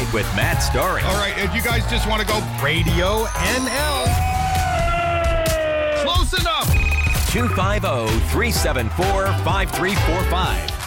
Night with Matt Story. All right, if you guys just want to go Radio NL. Close enough. 250-374-5345.